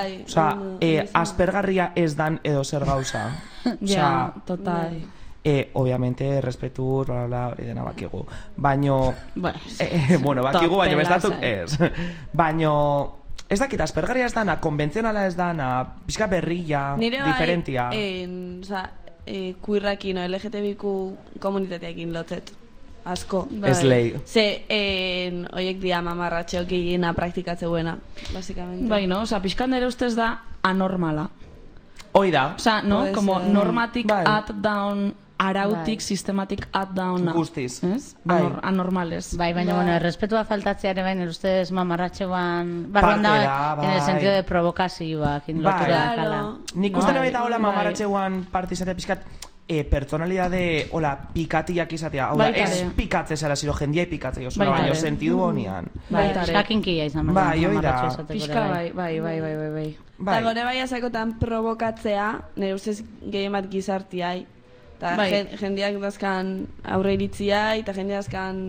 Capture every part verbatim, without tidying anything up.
Osa, eh, aspergarria ez dan edo zer gauza. Ja, total. Eh, obviamente, respetu, bla, bla, hori dena bakigu. Baino... Bueno, eh, bueno bakigu, baino bestatuk ez. Baino... Ez dakit, aspergarria ez dana, konbentzionala ez dana, pixka berria, diferentia. Nire bai, oza, kuirrakin, L G T B Q komunitateakin lotzet. Asko. Ez lehi. Ze, oiek dia mamarratxeok egina praktikatzeuena, basikamente. Bai, no? Osa, pixkan nire ustez da anormala. Hoi da. Osa, no? Como normatik at down, arautik, sistematik at down. Guztiz. Anormales. Bai, baina, bueno, errespetua faltatzeare baina, ustez mamarratxean, barruan da, en el sentido de provokazioak, lotura dakala. Nik uste nabaita hola mamarratxean partizate pixkat, E, personalidade, hola, pikatiak izatea. Hau da, ez pikatze zara, ziro jendia pikatze jozu, baina sentidu honian. Eskakinkia izan. Bai, hoi da. Pixka, bai, bai, bai, bai, bai. Eta gore bai azakotan provokatzea, nire ustez gehien bat gizartiai. Eta jendeak dazkan aurre iritziai, eta jendeak dazkan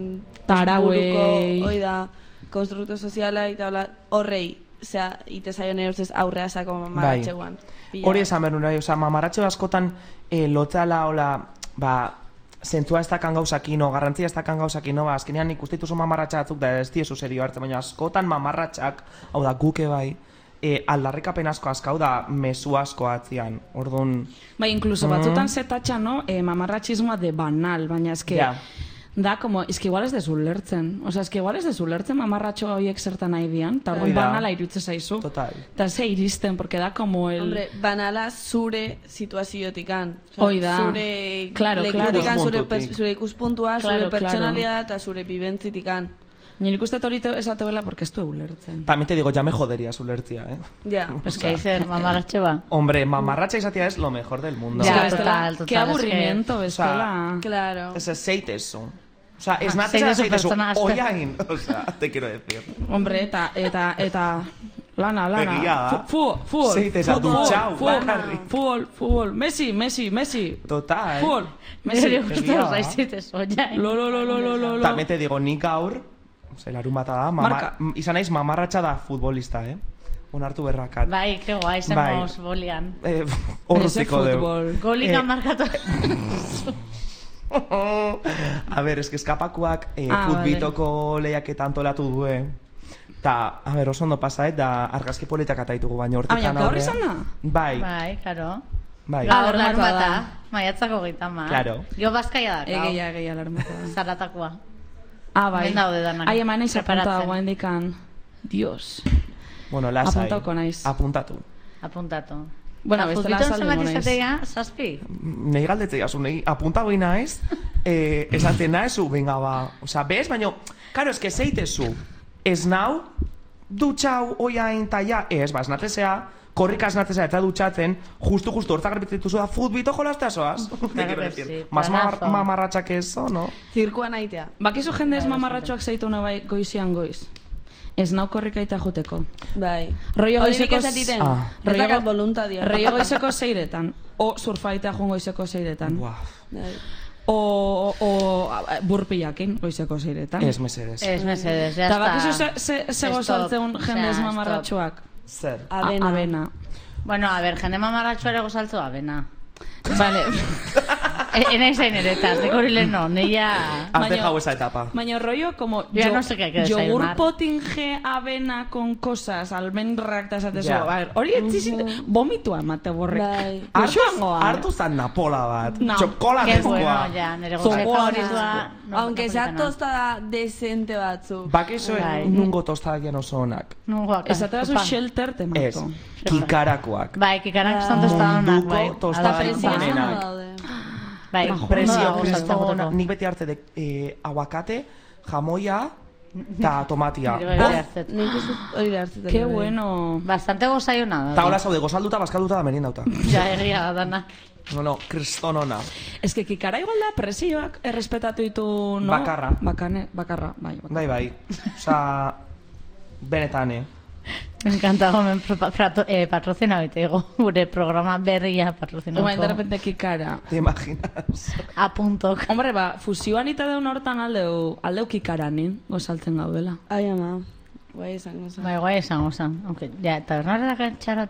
tarauei, hoi da, konstruktu sozialai, eta horrei, zera, ite zaio nire ustez aurrea zako mamaratxeguan. Hori esan behar nuna, oza, mamaratxe askotan lotzala, hola, ba, zentzua ez dakan gauzakino, garrantzia ez dakan gauzakino, ba, azkenean ikustituzu mamarratxa batzuk da ez diezu serio hartzen, baina askotan mamarratxak, hau da, guke bai, aldarrikapen asko asko, hau da, mesu asko atzian, orduan... Bai, inkluso batzutan zetatxa, no, mamarratxismoa de banal, baina eske... Da, como, es que igual ez dezu lertzen. O sea, es que igual ez dezu lertzen mamarratxo horiek zertan nahi dian. Eta hori banala irutze zaizu. Total. Eta ze iristen, porque da como el... Hombre, banala zure situaziotikan. Hoi da. Zure claro, lekutikan, zure, zure ikuspuntua, claro, zure pertsonalidad eta zure bibentzitikan. Ni ikuste hori esatebela porque ez du ulertzen. También te digo, ya me jodería su lertzia, eh? Ya. Pues que dice mamarratxe ba. Hombre, mamarratxa izatea es lo mejor del mundo. Ya, total, total. Qué aburrimiento, bestela. Claro. Es aceite eso. O sea, es nada aceite eso. Oiain. O sea, te quiero decir. Hombre, eta, eta, eta... Lana, lana. Fútbol, fútbol. Aceite esa duchau. Fútbol, fútbol. Messi, Messi, Messi. Total. Fútbol. Messi. Aceite eso, oiain. Lo, lo, lo, lo, lo, lo. También te digo, nik gaur... Zelarun bata da, mama, izan naiz mamarratxa da futbolista, eh? Onartu berrakat. Bai, que guai, zemos bolian. Horruziko deu. Golika markatu. A ver, eski eskapakuak futbitoko lehiaketa antolatu due. Ta, a ver, oso ondo pasaet, da argazki politak ataitugu baina hortetan aurre. Ah, baina, gaur izan da? Bai. Bai, karo. Bai. Gaur larun bata, maiatzako gaitama. Claro. Gio bazkaia da, gau. Egeia, egeia larun bata. Zaratakoa. Ah, bai. Ben daude danak. Ai, eman naiz apuntada guain dikan. Dios. Bueno, lasai. Apuntauko naiz. Apuntatu. Apuntatu. Bueno, bestela saldu naiz. Izatea, zazpi? Nei galdetzea, zu, nei apuntatu naiz, eh, esaten naizu, venga, ba. Osa, bez, baina, karo, eske zeitezu, ez nau, dutxau, oiain, ta ja, ez, ba, esnatezea, korrika esnatezea eta dutxatzen, justu, justu, hortzak repetituzu da, futbito jolaztea soaz. Mas mamarratxak eso, no? Zirkuan aitea. Bakizu jende ez mamarratxoak zeitu nabai goizian goiz. Ez nau korrikaita joteko. Bai. Rollo goizeko... Ah. Rollo voluntadia. Rollo goizeko zeiretan. O surfaitea joan goizeko zeiretan. O, o burpiakin goizeko zeiretan. Ez mesedes. Ez mesedes, ya está. Eta bakizu ze gozaltzeun jende ez mamarratxoak. Zer? Avena. Avena. Bueno, a ver, jende mamarratxoa ere gozaltzu avena. Vale. En esa ineretas, de corile no, neia... Has dejado esa etapa. Baina rollo como... Yo no sé qué hay que desayunar. Yogur potinge avena con cosas, almendraak eta esatezu. A ver, hori etzizin... Vomitua emate borrek. Hartu zan napola bat. Txokola dezkoa. Qué bueno, ya, nire gozaitua... Aunque sea tostada decente batzu. Bakizu nungo tostada ya no sonak. Esatera zu shelter te mato. Ez, kikarakoak. Bai, kikarak son tostada honak, bai. Munduko tostada banenak. Bai, presio, kristona, nik beti hartze de aguacate, jamoia eta tomatia. Nik ez hori hartze. Qué bueno. Bastante gozaiona. Ta hola zaude, gozalduta, bazkalduta da meriendauta. Ja, egia da dana. No, no, kristonona. Ez que kikara igual da presioak errespetatu ditu, no? Bakarra. Bakane, bakarra, bai. Bai, bai. Osa, benetane. Me encanta gomen eh, patrocina betego, gure programa berria patrocinatuko. Omen, de repente kikara. Te imaginas? Apuntok. Hombre, ba, fusioan ita deun hortan aldeu, aldeu kikaranin, gozaltzen gaudela. Ai, ama. Guai esan gozan. Bai, guai esan gozan. Aunque, ja, eta bernarrak txarot